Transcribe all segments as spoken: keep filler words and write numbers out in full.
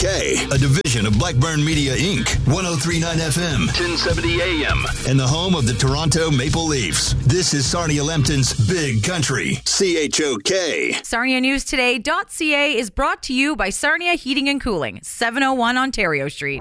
K, a division of Blackburn Media Incorporated, ten thirty-nine F M, ten seventy A M, and the home of the Toronto Maple Leafs. This is Sarnia Lempton's Big Country, C H O K. Sarnia News Today dot C A is brought to you by Sarnia Heating and Cooling, seven oh one Ontario Street.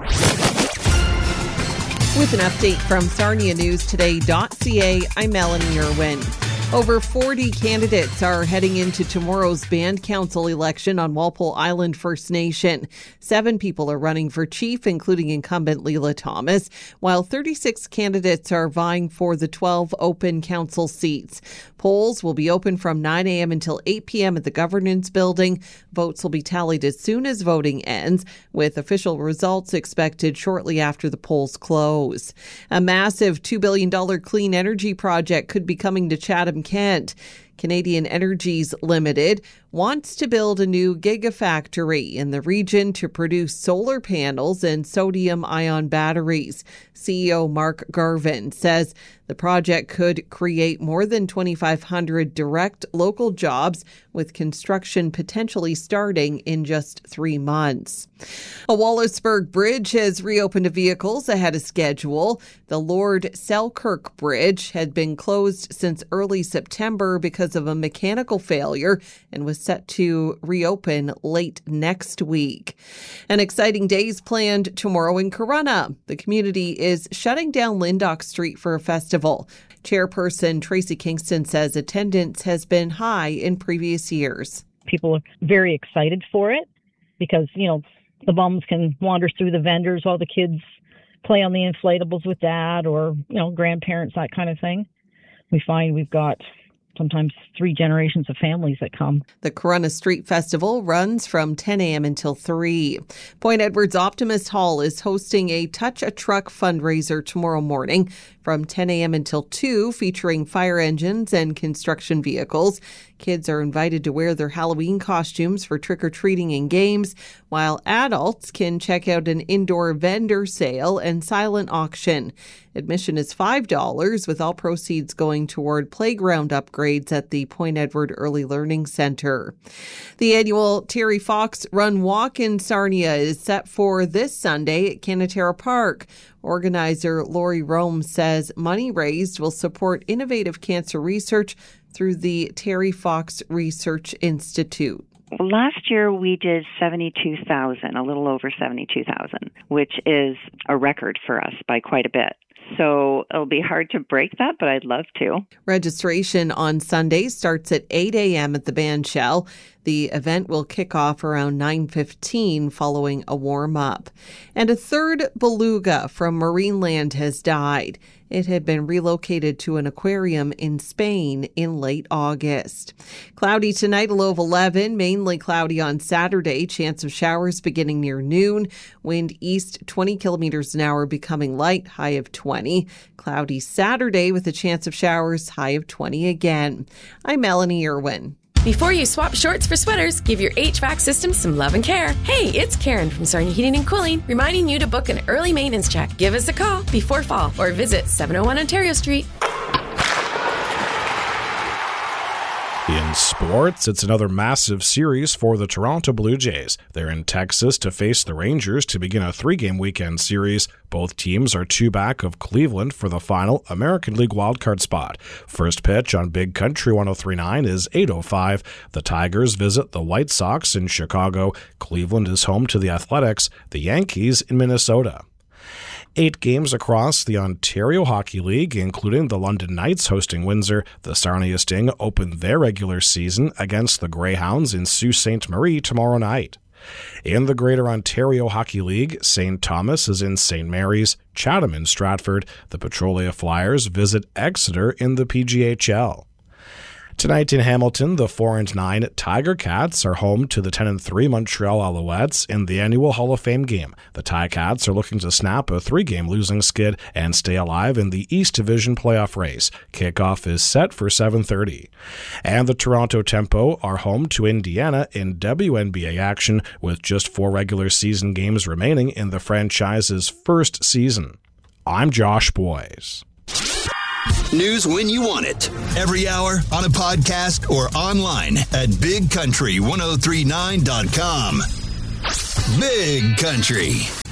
With an update from Sarnia News Today dot C A, I'm Melanie Irwin. Over forty candidates are heading into tomorrow's Band Council election on Walpole Island First Nation. Seven people are running for chief, including incumbent Leela Thomas, while thirty-six candidates are vying for the twelve open council seats. Polls will be open from nine a.m. until eight p.m. at the Governance Building. Votes will be tallied as soon as voting ends, with official results expected shortly after the polls close. A massive two billion dollars clean energy project could be coming to Chatham, Kent. Canadian Energies Limited wants to build a new gigafactory in the region to produce solar panels and sodium-ion batteries. C E O Mark Garvin says the project could create more than twenty-five hundred direct local jobs, with construction potentially starting in just three months. A Wallaceburg bridge has reopened to vehicles ahead of schedule. The Lord Selkirk Bridge had been closed since early September because of a mechanical failure and was set to reopen late next week. An exciting day is planned tomorrow in Corunna. The community is shutting down Lindock Street for a festival. Chairperson Tracy Kingston says attendance has been high in previous years. People are very excited for it because, you know, the bums can wander through the vendors while the kids play on the inflatables with dad or, you know, grandparents, that kind of thing. We find we've got sometimes three generations of families that come. The Corunna Street Festival runs from ten a.m. until three. Point Edwards Optimist Hall is hosting a Touch a Truck fundraiser tomorrow morning from ten a.m. until two, featuring fire engines and construction vehicles. Kids are invited to wear their Halloween costumes for trick-or-treating and games, while adults can check out an indoor vendor sale and silent auction. Admission is five dollars, with all proceeds going toward playground upgrades at the Point Edward Early Learning Centre. The annual Terry Fox Run Walk in Sarnia is set for this Sunday at Canatera Park. Organizer Lori Rome says money raised will support innovative cancer research through the Terry Fox Research Institute. Last year we did seventy-two thousand, a little over seventy-two thousand, which is a record for us by quite a bit. So it'll be hard to break that, but I'd love to. Registration on Sunday starts at eight a.m. at the Bandshell. The event will kick off around nine fifteen following a warm-up. And a third beluga from Marineland has died. It had been relocated to an aquarium in Spain in late August. Cloudy tonight, a low of eleven. Mainly cloudy on Saturday. Chance of showers beginning near noon. Wind east twenty kilometers an hour, becoming light, high of twenty. Cloudy Saturday with a chance of showers, high of twenty again. I'm Melanie Irwin. Before you swap shorts for sweaters, give your H V A C system some love and care. Hey, it's Karen from Sarnia Heating and Cooling, reminding you to book an early maintenance check. Give us a call before fall or visit seven oh one Ontario Street. In sports, it's another massive series for the Toronto Blue Jays. They're in Texas to face the Rangers to begin a three-game weekend series. Both teams are two back of Cleveland for the final American League wildcard spot. First pitch on Big Country one oh three point nine is eight oh five. The Tigers visit the White Sox in Chicago. Cleveland is home to the Athletics, the Yankees in Minnesota. Eight games across the Ontario Hockey League, including the London Knights hosting Windsor. The Sarnia Sting open their regular season against the Greyhounds in Sault Ste. Marie tomorrow night. In the Greater Ontario Hockey League, Saint Thomas is in Saint Mary's, Chatham in Stratford. The Petrolia Flyers visit Exeter in the P G H L. Tonight in Hamilton, the four and nine Tiger Cats are home to the ten and three Montreal Alouettes in the annual Hall of Fame game. The Ticats are looking to snap a three-game losing skid and stay alive in the East Division playoff race. Kickoff is set for seven thirty. And the Toronto Tempo are home to Indiana in W N B A action with just four regular season games remaining in the franchise's first season. I'm Josh Boyes. News when you want it. Every hour, on a podcast, or online at big country ten thirty-nine dot com. Big Country.